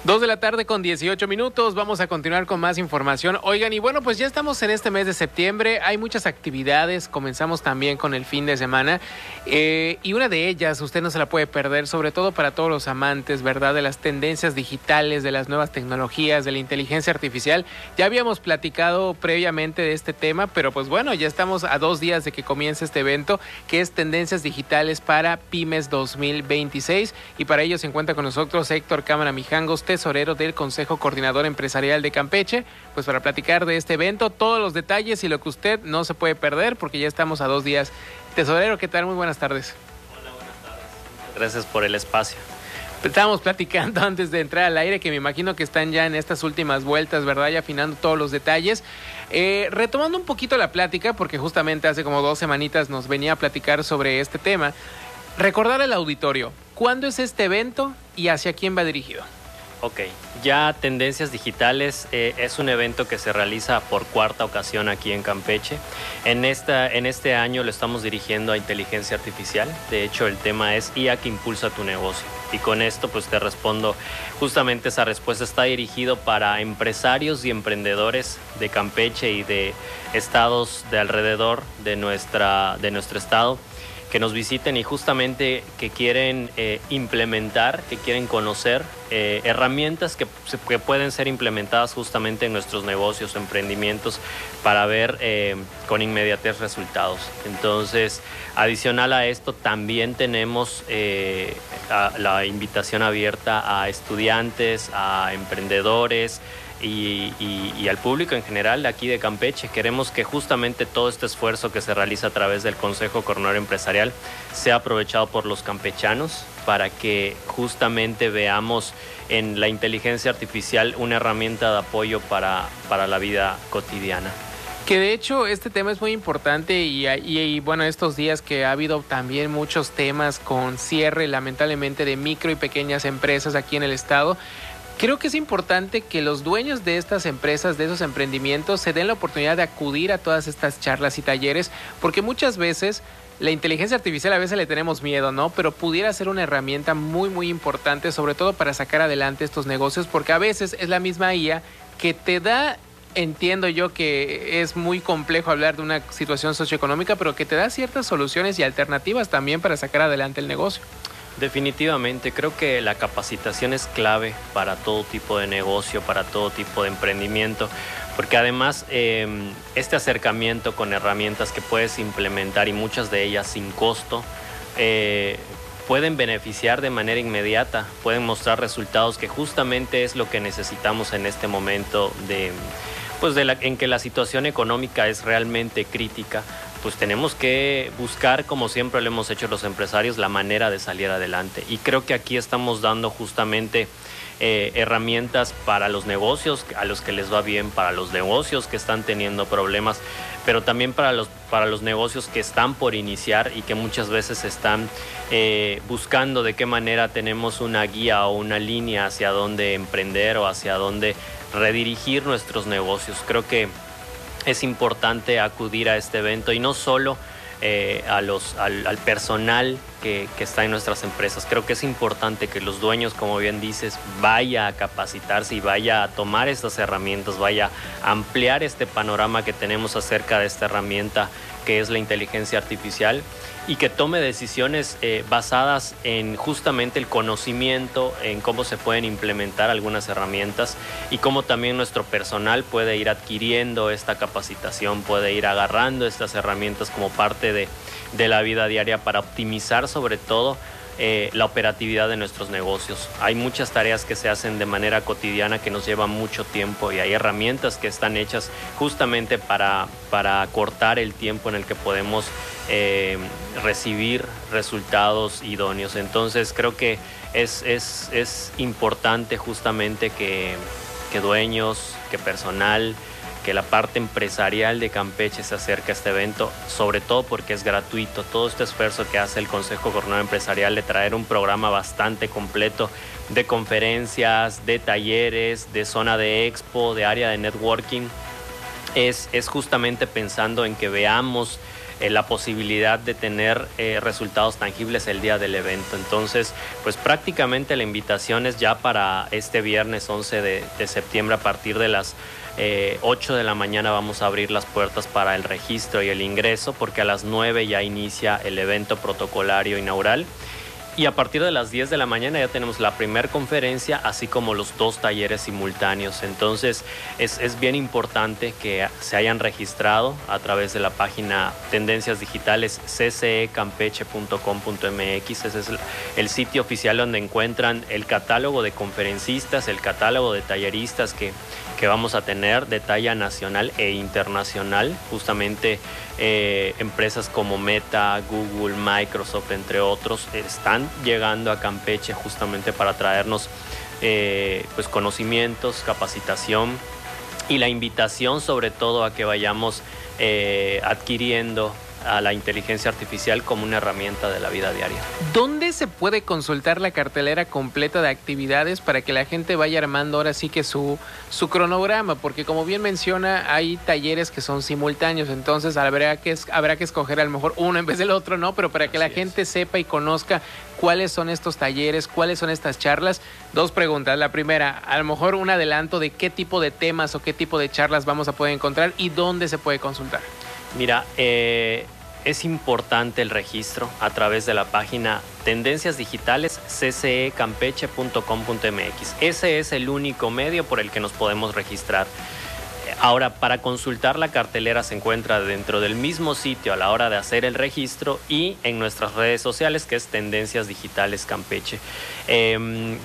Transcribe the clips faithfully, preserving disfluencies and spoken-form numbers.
Dos de la tarde con dieciocho minutos, vamos a continuar con más información. Oigan, y bueno, pues ya estamos en este mes de septiembre, hay muchas actividades, comenzamos también con el fin de semana, eh, y una de ellas usted no se la puede perder, sobre todo para todos los amantes, ¿verdad?, de las tendencias digitales, de las nuevas tecnologías, de la inteligencia artificial. Ya habíamos platicado previamente de este tema, pero pues bueno, ya estamos a dos días de que comience este evento, que es Tendencias Digitales para Pymes dos mil veintiséis, y para ello se encuentra con nosotros Héctor Cámara Mijangos, tesorero del Consejo Coordinador Empresarial de Campeche, pues para platicar de este evento, todos los detalles y lo que usted no se puede perder, porque ya estamos a dos días. Tesorero, ¿qué tal? Muy buenas tardes. Hola, buenas tardes. Gracias por el espacio. Estábamos platicando antes de entrar al aire, que me imagino que están ya en estas últimas vueltas, ¿verdad? Y afinando todos los detalles. Eh, retomando un poquito la plática, porque justamente hace como dos semanitas nos venía a platicar sobre este tema. Recordar al auditorio, ¿cuándo es este evento y hacia quién va dirigido? Ok, ya Tendencias Digitales eh, es un evento que se realiza por cuarta ocasión aquí en Campeche. En, esta, en este año lo estamos dirigiendo a inteligencia artificial. De hecho, el tema es I A que impulsa tu negocio. Y con esto pues te respondo, justamente esa respuesta está dirigido para empresarios y emprendedores de Campeche y de estados de alrededor de, nuestra, de nuestro estado, que nos visiten y justamente que quieren eh, implementar, que quieren conocer eh, herramientas que, que pueden ser implementadas justamente en nuestros negocios, emprendimientos, para ver eh, con inmediatez resultados. Entonces, adicional a esto, también tenemos eh, a, la invitación abierta a estudiantes, a emprendedores, Y, y, y al público en general de aquí de Campeche. Queremos que justamente todo este esfuerzo que se realiza a través del Consejo Coordinador Empresarial sea aprovechado por los campechanos para que justamente veamos en la inteligencia artificial una herramienta de apoyo para, para la vida cotidiana. Que de hecho este tema es muy importante y, y, y bueno, estos días que ha habido también muchos temas con cierre lamentablemente de micro y pequeñas empresas aquí en el estado. Creo que es importante que los dueños de estas empresas, de esos emprendimientos, se den la oportunidad de acudir a todas estas charlas y talleres, porque muchas veces la inteligencia artificial a veces le tenemos miedo, ¿no? Pero pudiera ser una herramienta muy, muy importante, sobre todo para sacar adelante estos negocios, porque a veces es la misma I A que te da, entiendo yo que es muy complejo hablar de una situación socioeconómica, pero que te da ciertas soluciones y alternativas también para sacar adelante el negocio. Definitivamente, creo que la capacitación es clave para todo tipo de negocio, para todo tipo de emprendimiento, porque además eh, este acercamiento con herramientas que puedes implementar y muchas de ellas sin costo, eh, pueden beneficiar de manera inmediata, pueden mostrar resultados que justamente es lo que necesitamos en este momento de, pues de la, en que la situación económica es realmente crítica. Pues tenemos que buscar, como siempre lo hemos hecho los empresarios, la manera de salir adelante. Y creo que aquí estamos dando justamente eh, herramientas para los negocios, a los que les va bien, para los negocios que están teniendo problemas, pero también para los, para los negocios que están por iniciar y que muchas veces están eh, buscando de qué manera tenemos una guía o una línea hacia dónde emprender o hacia dónde redirigir nuestros negocios. Creo que es importante acudir a este evento y no solo eh, a los, al, al personal que, que está en nuestras empresas. Creo que es importante que los dueños, como bien dices, vaya a capacitarse y vaya a tomar estas herramientas, vaya a ampliar este panorama que tenemos acerca de esta herramienta que es la inteligencia artificial, y que tome decisiones eh, basadas en justamente el conocimiento, en cómo se pueden implementar algunas herramientas y cómo también nuestro personal puede ir adquiriendo esta capacitación, puede ir agarrando estas herramientas como parte de, de la vida diaria para optimizar sobre todo Eh, la operatividad de nuestros negocios. Hay muchas tareas que se hacen de manera cotidiana que nos llevan mucho tiempo y hay herramientas que están hechas justamente para, para cortar el tiempo en el que podemos eh, recibir resultados idóneos. Entonces creo que es, es, es importante justamente que, que dueños, que personal, que la parte empresarial de Campeche se acerque a este evento, sobre todo porque es gratuito. Todo este esfuerzo que hace el Consejo Coordinador Empresarial de traer un programa bastante completo de conferencias, de talleres, de zona de expo, de área de networking, es, es justamente pensando en que veamos eh, la posibilidad de tener eh, resultados tangibles el día del evento. Entonces, pues prácticamente la invitación es ya para este viernes once de, de septiembre a partir de las Eh, ocho de la mañana vamos a abrir las puertas para el registro y el ingreso, porque a las nueve ya inicia el evento protocolario inaugural. Y a partir de las diez de la mañana ya tenemos la primera conferencia, así como los dos talleres simultáneos. Entonces es, es bien importante que se hayan registrado a través de la página Tendencias Digitales c c e campeche punto com punto m x. Ese es el, el sitio oficial donde encuentran el catálogo de conferencistas, el catálogo de talleristas que, que vamos a tener de talla nacional e internacional. Justamente eh, empresas como Meta, Google, Microsoft, entre otros, están llegando a Campeche justamente para traernos eh, pues conocimientos, capacitación y la invitación sobre todo a que vayamos eh, adquiriendo a la inteligencia artificial como una herramienta de la vida diaria. ¿Dónde se puede consultar la cartelera completa de actividades para que la gente vaya armando ahora sí que su, su cronograma? Porque como bien menciona, hay talleres que son simultáneos, entonces habrá que, habrá que escoger a lo mejor uno en vez del otro, ¿no? Pero para que Así la gente es. sepa y conozca cuáles son estos talleres, cuáles son estas charlas. Dos preguntas. La primera, a lo mejor un adelanto de qué tipo de temas o qué tipo de charlas vamos a poder encontrar y dónde se puede consultar. Mira, eh, es importante el registro a través de la página Tendencias Digitales c c e campeche punto com punto m x. Ese es el único medio por el que nos podemos registrar. Ahora, para consultar la cartelera se encuentra dentro del mismo sitio a la hora de hacer el registro y en nuestras redes sociales, que es Tendencias Digitales Campeche. Eh,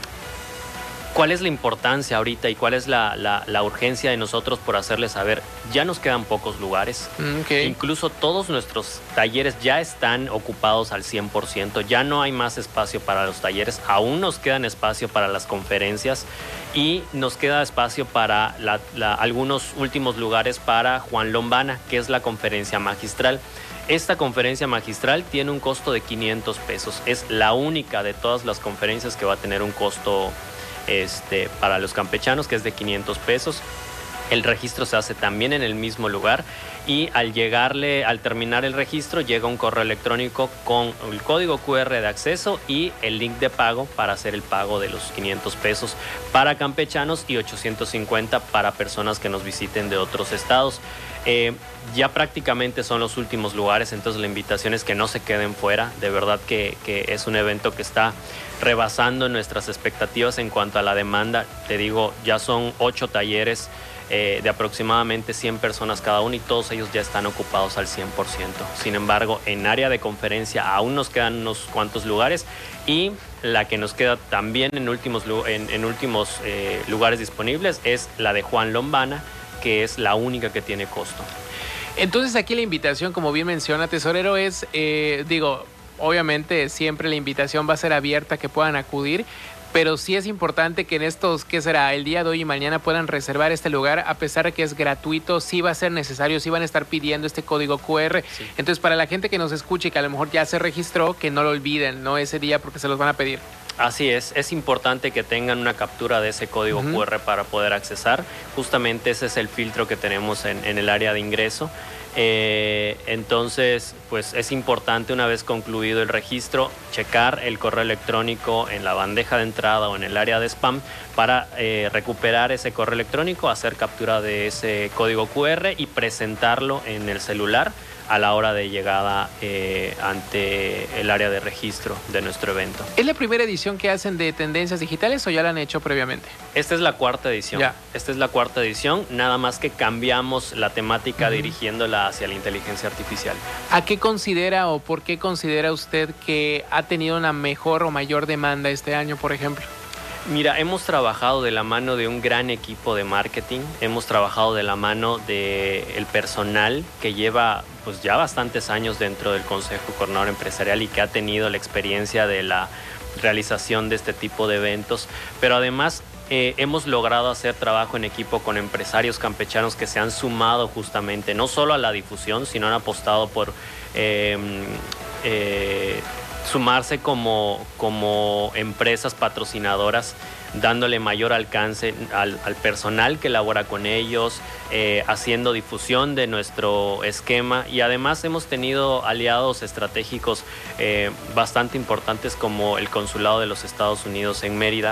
¿Cuál es la importancia ahorita y cuál es la, la, la urgencia de nosotros por hacerles saber? Ya nos quedan pocos lugares. Okay. Incluso todos nuestros talleres ya están ocupados al cien por ciento. Ya no hay más espacio para los talleres. Aún nos quedan espacio para las conferencias y nos queda espacio para la, la, algunos últimos lugares para Juan Lombana, que es la conferencia magistral. Esta conferencia magistral tiene un costo de quinientos pesos. Es la única de todas las conferencias que va a tener un costo Este, para los campechanos, que es de quinientos pesos. El registro se hace también en el mismo lugar y al llegarle, al terminar el registro, llega un correo electrónico con el código cu erre de acceso y el link de pago para hacer el pago de los quinientos pesos para campechanos y ochocientos cincuenta para personas que nos visiten de otros estados. Eh, ya prácticamente son los últimos lugares, entonces la invitación es que no se queden fuera. De verdad que, que es un evento que está rebasando nuestras expectativas en cuanto a la demanda. Te digo, ya son ocho talleres eh, de aproximadamente cien personas cada uno y todos ellos ya están ocupados al cien por ciento. Sin embargo, en área de conferencia aún nos quedan unos cuantos lugares y la que nos queda también en últimos, en, en últimos eh, lugares disponibles es la de Juan Lombana, que es la única que tiene costo. Entonces aquí la invitación, como bien menciona Tesorero, es, eh, digo, obviamente siempre la invitación va a ser abierta, que puedan acudir, pero sí es importante que en estos, ¿qué será? El día de hoy y mañana puedan reservar este lugar, a pesar de que es gratuito, sí va a ser necesario, sí van a estar pidiendo este código cu erre. Sí. Entonces, para la gente que nos escuche y que a lo mejor ya se registró, que no lo olviden, ¿no? Ese día, porque se los van a pedir. Así es, es importante que tengan una captura de ese código uh-huh. cu erre para poder accesar. Justamente ese es el filtro que tenemos en, en el área de ingreso. Eh, entonces, pues es importante, una vez concluido el registro, checar el correo electrónico en la bandeja de entrada o en el área de spam para eh, recuperar ese correo electrónico, hacer captura de ese código cu erre y presentarlo en el celular a la hora de llegada eh, ante el área de registro de nuestro evento. ¿Es la primera edición que hacen de Tendencias Digitales o ya la han hecho previamente? Esta es la cuarta edición. Ya. Esta es la cuarta edición, nada más que cambiamos la temática uh-huh. dirigiéndola hacia la inteligencia artificial. ¿A qué considera o por qué considera usted que ha tenido una mejor o mayor demanda este año, por ejemplo? Mira, hemos trabajado de la mano de un gran equipo de marketing, hemos trabajado de la mano del personal que lleva pues ya bastantes años dentro del Consejo Coordinador Empresarial y que ha tenido la experiencia de la realización de este tipo de eventos, pero además eh, hemos logrado hacer trabajo en equipo con empresarios campechanos que se han sumado justamente no solo a la difusión, sino han apostado por... Eh, eh, sumarse como, como empresas patrocinadoras, dándole mayor alcance al, al personal que labora con ellos, eh, haciendo difusión de nuestro esquema, y además hemos tenido aliados estratégicos eh, bastante importantes como el Consulado de los Estados Unidos en Mérida,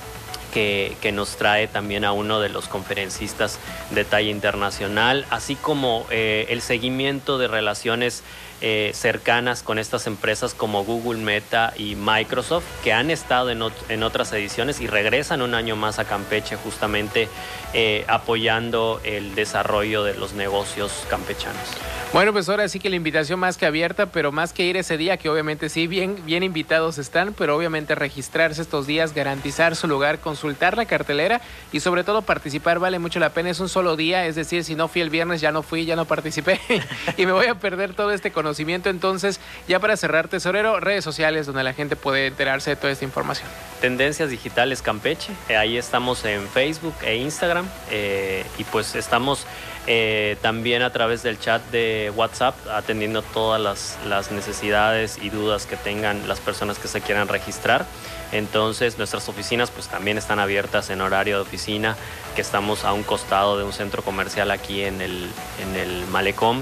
que, que nos trae también a uno de los conferencistas de talla internacional, así como eh, el seguimiento de relaciones Eh, cercanas con estas empresas como Google, Meta y Microsoft, que han estado en, ot en otras ediciones y regresan un año más a Campeche, justamente eh, apoyando el desarrollo de los negocios campechanos. Bueno, pues ahora sí que la invitación más que abierta, pero más que ir ese día, que obviamente sí, bien, bien invitados están, pero obviamente registrarse estos días, garantizar su lugar, consultar la cartelera y sobre todo participar vale mucho la pena. Es un solo día, es decir, si no fui el viernes, ya no fui, ya no participé y me voy a perder todo este conocimiento. Entonces, ya para cerrar, tesorero, redes sociales donde la gente puede enterarse de toda esta información. Tendencias Digitales Campeche, eh, ahí estamos en Facebook e Instagram, eh, y pues estamos eh, también a través del chat de WhatsApp atendiendo todas las, las necesidades y dudas que tengan las personas que se quieran registrar. Entonces nuestras oficinas pues también están abiertas en horario de oficina, que estamos a un costado de un centro comercial aquí en el, en el Malecón.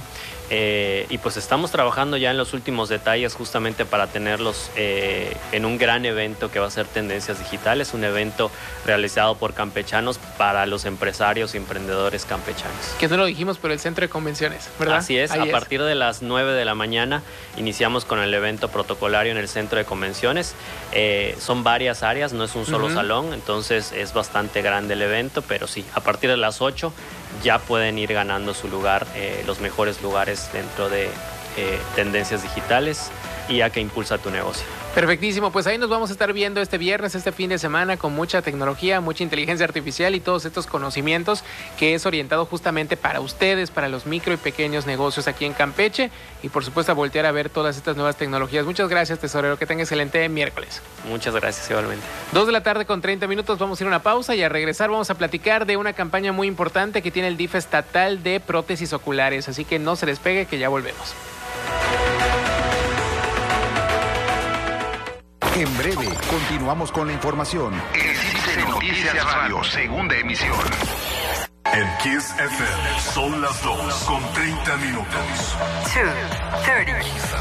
Eh, y pues estamos trabajando ya en los últimos detalles justamente para tenerlos eh, en un gran evento que va a ser Tendencias Digitales, un evento realizado por campechanos para los empresarios y emprendedores campechanos. Que no lo dijimos, pero el centro de convenciones, ¿verdad? Así es, Ahí a es. partir de las nueve de la mañana iniciamos con el evento protocolario en el centro de convenciones. Eh, son varias áreas, no es un solo uh-huh. salón, entonces es bastante grande el evento, pero sí, a partir de las ocho ya pueden ir ganando su lugar, eh, los mejores lugares dentro de eh, Tendencias Digitales y a que impulsa tu negocio. Perfectísimo, pues ahí nos vamos a estar viendo este viernes, este fin de semana, con mucha tecnología, mucha inteligencia artificial y todos estos conocimientos que es orientado justamente para ustedes, para los micro y pequeños negocios aquí en Campeche, y por supuesto a voltear a ver todas estas nuevas tecnologías. Muchas gracias, tesorero, que tenga excelente miércoles. Muchas gracias, igualmente. Dos de la tarde con treinta minutos, vamos a ir a una pausa y a regresar vamos a platicar de una campaña muy importante que tiene el D I F estatal de prótesis oculares, así que no se despegue, que ya volvemos. En breve, continuamos con la información. Existe Noticias Radio, segunda emisión. En Kiss F M son las dos con treinta minutos. dos treinta.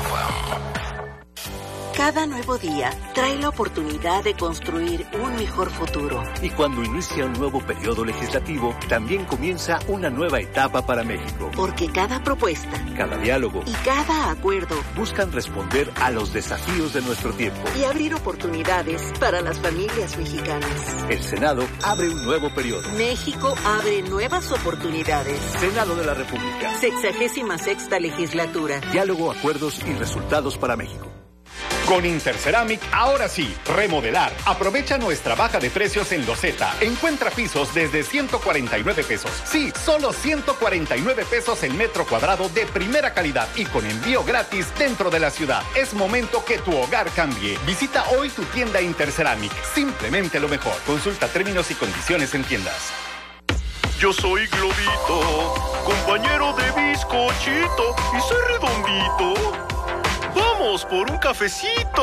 Cada nuevo día trae la oportunidad de construir un mejor futuro. Y cuando inicia un nuevo periodo legislativo, también comienza una nueva etapa para México. Porque cada propuesta, cada diálogo y cada acuerdo buscan responder a los desafíos de nuestro tiempo y abrir oportunidades para las familias mexicanas. El Senado abre un nuevo periodo. México abre nuevas oportunidades. Senado de la República. Sexagésima sexta legislatura. Diálogo, acuerdos y resultados para México. Con Interceramic, ahora sí, remodelar. Aprovecha nuestra baja de precios en loseta. Encuentra pisos desde ciento cuarenta y nueve pesos. Sí, solo ciento cuarenta y nueve pesos el metro cuadrado de primera calidad y con envío gratis dentro de la ciudad. Es momento que tu hogar cambie. Visita hoy tu tienda Interceramic. Simplemente lo mejor. Consulta términos y condiciones en tiendas. Yo soy Globito, compañero de bizcochito y soy redondito. Vamos por un cafecito.